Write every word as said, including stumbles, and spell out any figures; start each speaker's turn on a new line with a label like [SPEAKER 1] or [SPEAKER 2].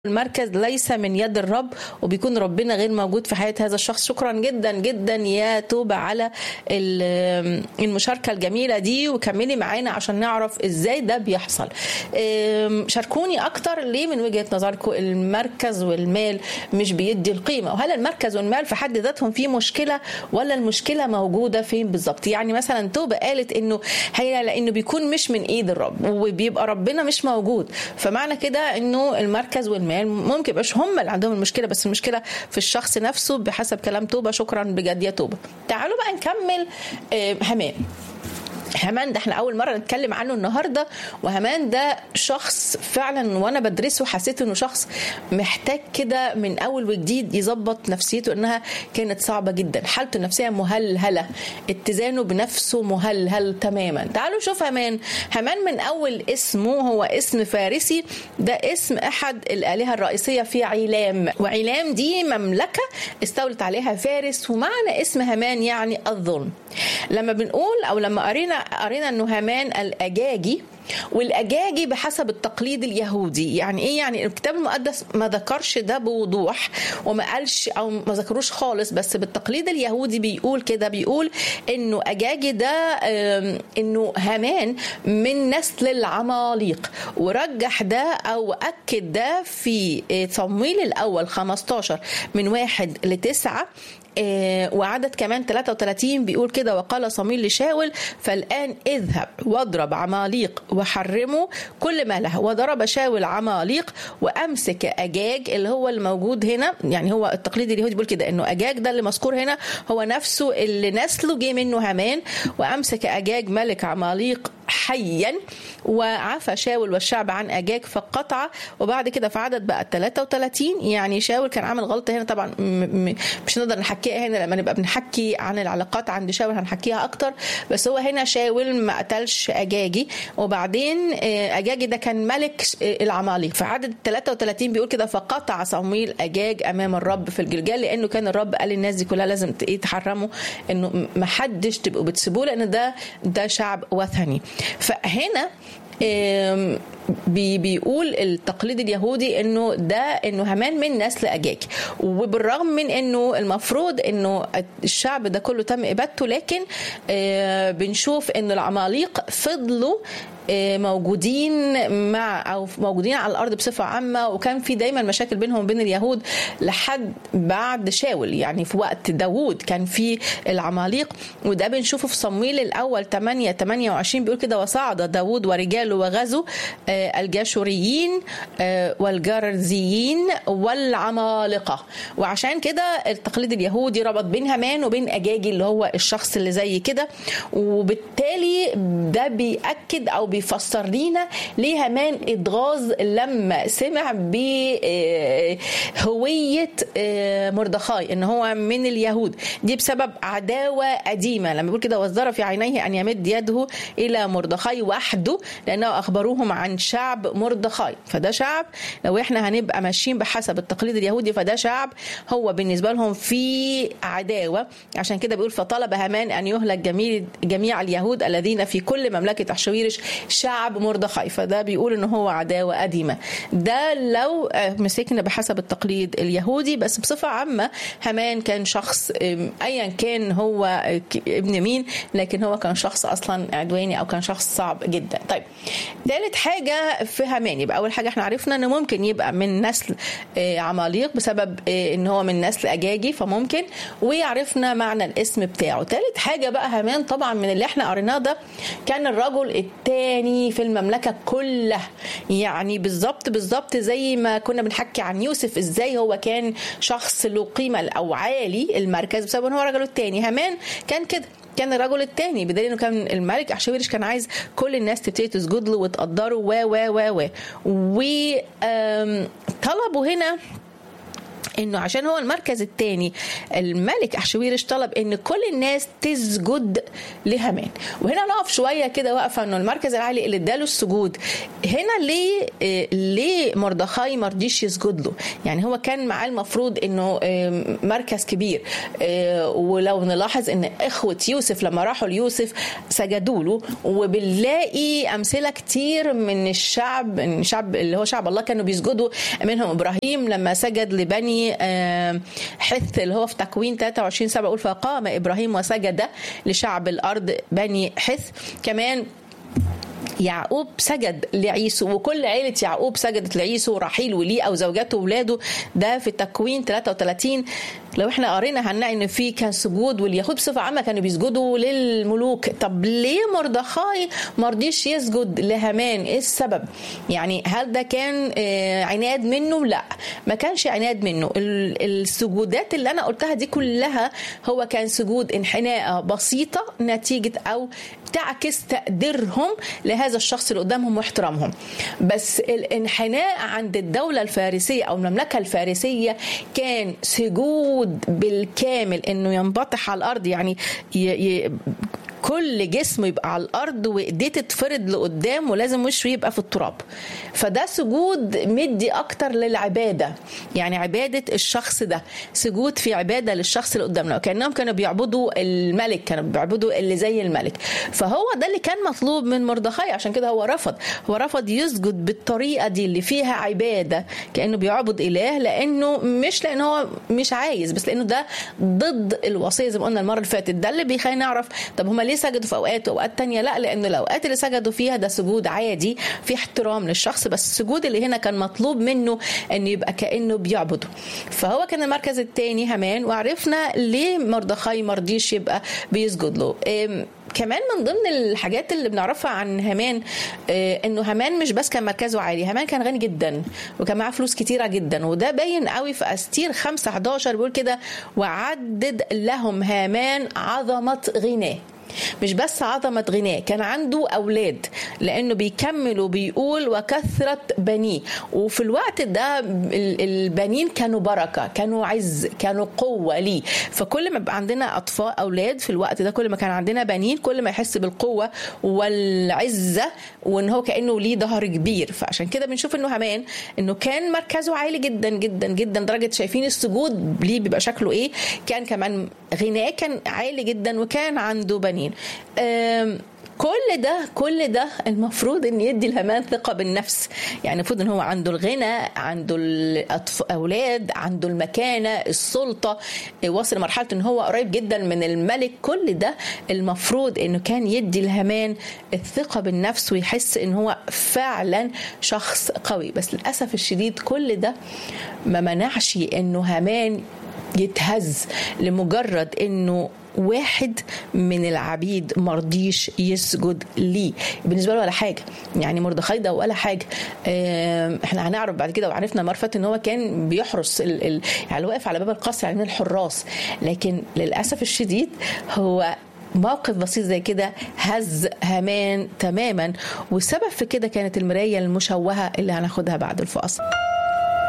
[SPEAKER 1] المركز ليس من يد الرب وبيكون ربنا غير موجود في حياة هذا الشخص. شكرا جدا جدا يا توبة على المشاركة الجميلة دي، وكملي معانا عشان نعرف ازاي ده بيحصل. شاركوني اكتر ليه من وجهة نظركم المركز والمال مش بيدي القيمة، وهل المركز والمال في حد ذاتهم في مشكلة ولا المشكلة موجودة فين بالظبط؟ يعني مثلا توبة قالت انه هي لانه بيكون مش من ايد الرب وبيبقى ربنا مش موجود، فمعنى كده انه المركز والمال ممكن يبقاش هم اللي عندهم المشكله، بس المشكله في الشخص نفسه بحسب كلام توبه. شكرا بجد يا توبه. تعالوا بقى نكمل همان. همان ده احنا اول مره نتكلم عنه النهارده، وهمان ده شخص فعلا وانا بدرسه حسيت انه شخص محتاج كده من اول وجديد يظبط نفسيته، انها كانت صعبه جدا، حالته النفسيه مهلهله، اتزانه بنفسه مهلهل تماما. تعالوا نشوف همان. همان من اول اسمه هو اسم فارسي، ده اسم احد الالهه الرئيسيه في عيلام، وعيلام دي مملكه استولت عليها فارس، ومعنى اسم همان يعني الظلم. لما بنقول او لما قرينا قرينا انه هامان الاجاجي، والاجاجي بحسب التقليد اليهودي يعني ايه؟ يعني الكتاب المقدس ما ذكرش ده بوضوح وما قالش او ما ذكروش خالص، بس بالتقليد اليهودي بيقول كده، بيقول انه اجاجي ده انه هامان من نسل العماليق، ورجح ده او اكد ده في صمويل الاول خمستاشر من واحد لتسعة وعدد كمان ثلاثة وثلاثين بيقول كده: وقال صمويل لشاول فالآن اذهب واضرب عماليق وحرموا كل ما له. وضرب شاول عماليق وأمسك أجاج اللي هو الموجود هنا، يعني هو التقليد اليهودي بيقول كده انه أجاج ده اللي مذكور هنا هو نفسه اللي نسله جه منه هامان. وأمسك أجاج ملك عماليق حيا، وعفى شاول والشعب عن أجاج فقطع. وبعد كده في عدد بقى ثلاثة وثلاثين يعني شاول كان عامل غلطة هنا، طبعا مش نقدر نحكيها هنا، لما نبقى بنحكي عن العلاقات عند شاول هنحكيها أكتر، بس هو هنا شاول ما قتلش أجاجي، وبعدين أجاجي ده كان ملك العماليق. في عدد ثلاثة وثلاثين بيقول كده: فقطع صمويل أجاج أمام الرب في الجلجال، لأنه كان الرب قال للناس دي كلها لازم يتحرموا، إنه ما حدش تبقوا بتسيبوه لأن ده ده شعب وثني. فهنا بي بيقول التقليد اليهودي انه ده انه هامان من نسل اجاج، وبالرغم من انه المفروض انه الشعب ده كله تم ابادته، لكن بنشوف انه العماليق فضلوا موجودين مع او موجودين على الارض بصفه عامه، وكان في دايما مشاكل بينهم وبين اليهود لحد بعد شاول. يعني في وقت داوود كان في العماليق، وده بنشوفه في صمويل الاول ثمانية ثمانية وعشرين بيقول كده: وصعد داوود ورجاله وغزوا الجاشوريين والجرزيين والعمالقه. وعشان كده التقليد اليهودي ربط بين هامان وبين اجاجي اللي هو الشخص اللي زي كده، وبالتالي ده بيأكد او بيفسر لينا ليه هامان اتغاظ لما سمع بهوية مردخاي ان هو من اليهود. دي بسبب عداوة قديمة، لما بيقول كده: وازدرى في عينيه ان يمد يده الى مردخاي وحده لانه اخبروهم عن شعب مردخاي. فده شعب لو احنا هنبقى ماشيين بحسب التقليد اليهودي فده شعب هو بالنسبة لهم في عداوة. عشان كده بيقول: فطلب هامان ان يهلك جميع جميع اليهود الذين في كل مملكة أحشويرش شعب مردخاي. فده بيقول ان هو عداوة قديمة. ده لو مسكنا بحسب التقليد اليهودي، بس بصفة عامة هامان كان شخص ايا كان هو ابن مين، لكن هو كان شخص اصلا عدواني او كان شخص صعب جدا. طيب ثالث حاجة في هامان، يبقى اول حاجة احنا عرفنا انه ممكن يبقى من نسل عماليق بسبب ان هو من نسل اجاجي، فممكن، ويعرفنا معنى الاسم بتاعه. ثالث حاجة بقى هامان طبعا من اللي احنا قريناه ده كان الرجل الثاني في المملكة كلها، يعني بالظبط بالظبط زي ما كنا بنحكي عن يوسف ازاي هو كان شخص له قيمة او عالي المركز بسبب ان هو رجل الثاني. هامان كان كده، كان الرجل الثاني، بدليل انه كان الملك احشويرش كان عايز كل الناس تبتدي تسجد له وتقدره و و و و وطلبوا هنا انه عشان هو المركز الثاني الملك احشويرش طلب ان كل الناس تسجد لهامان. وهنا نقف شويه كده واقفه انه المركز العالي اللي اداله السجود هنا ليه ليه مردخاي ما رضيش يسجد له؟ يعني هو كان معاه المفروض انه مركز كبير، ولو نلاحظ ان اخوه يوسف لما راحوا ليوسف سجدوا له، وبنلاقي امثله كتير من الشعب الشعب اللي هو شعب الله كانوا بيسجدوا، منهم ابراهيم لما سجد لبني حث اللي هو في تكوين ثلاثة وعشرين سبعة يقول فقام ابراهيم وسجد لشعب الارض بني حث. كمان يعقوب سجد لعيسو، وكل عيلة يعقوب سجدت لعيسو، رحيل وليه أو زوجاته وولاده، ده في تكوين ثلاثة وثلاثين. لو احنا قرينا هنلاقي ان في كان سجود، واليهود بصفة عامة كانوا بيسجدوا للملوك. طب ليه مردخاي ما رضيش يسجد لهامان؟ ايه السبب؟ يعني هل ده كان عناد منه؟ لا، ما كانش عناد منه. السجودات اللي انا قلتها دي كلها هو كان سجود انحناء بسيطة نتيجة او تعكس تقديرهم لهذا الشخص اللي قدامهم واحترامهم. بس الانحناء عند الدولة الفارسية او المملكة الفارسية كان سجود بالكامل، انه ينبطح على الارض، يعني ي... ي... كل جسمه يبقى على الارض وايديه تتفرد لقدام ولازم وشه يبقى في التراب. فده سجود مدي اكتر للعباده، يعني عباده الشخص ده، سجود في عباده للشخص اللي قدامنا، وكانهم كانوا بيعبدوا الملك، كانوا بيعبدوا اللي زي الملك. فهو ده اللي كان مطلوب من مردخاي، عشان كده هو رفض هو رفض يسجد بالطريقه دي اللي فيها عباده كانه بيعبد اله، لانه مش لانه هو مش عايز، بس لانه ده ضد الوصيه زي ما قلنا المره اللي فاتت. ده اللي بيخلينا نعرف طب هم ليه سجدوا في اوقات واوقات تانية لا، لان الاوقات اللي سجدوا فيها ده سجود عادي في احترام للشخص، بس السجود اللي هنا كان مطلوب منه انه يبقى كانه بيعبده. فهو كان المركز الثاني هامان، وعرفنا ليه مردخاي ما رضيش يبقى بيسجد له. كمان من ضمن الحاجات اللي بنعرفها عن هامان انه هامان مش بس كان مركزه عالي، هامان كان غني جدا وكان معاه فلوس كتيره جدا، وده باين قوي في استير خمسة حداشر بيقول كده وعدد لهم هامان عظمه غناه. مش بس عظمة غناه، كان عنده أولاد، لأنه بيكمل وبيقول وكثرة بنيه. وفي الوقت ده البنين كانوا بركة، كانوا عز، كانوا قوة ليه. فكل ما بقى عندنا أطفال أولاد في الوقت ده، كل ما كان عندنا بنين، كل ما يحس بالقوة والعزة، وإن هو كأنه ليه ظهر كبير. فعشان كده بنشوف إنه هامان إنه كان مركزه عالي جدا جدا جدا، درجة شايفين السجود ليه بيبقى شكله إيه. كان كمان غناه كان عالي جدا، وكان عنده بنين. كل ده كل ده المفروض ان يدي الهامان ثقه بالنفس، يعني المفروض ان هو عنده الغنى، عنده الاولاد، عنده المكانه، السلطه، وصل لمرحله ان هو قريب جدا من الملك. كل ده المفروض انه كان يدي الهامان الثقه بالنفس ويحس ان هو فعلا شخص قوي. بس للاسف الشديد كل ده ما منعش انه هامان يتهز لمجرد انه واحد من العبيد مرضيش يسجد ليه. بالنسبه له ولا حاجه، يعني مردخاي ده ولا حاجه. احنا هنعرف بعد كده وعرفنا مرفت ان هو كان بيحرس ال ال يعني واقف على باب القصر، يعني من الحراس. لكن للاسف الشديد هو موقف بسيط زي كده هز هامان تماما، والسبب في كده كانت المرايه المشوهه اللي هناخدها بعد الفاصل.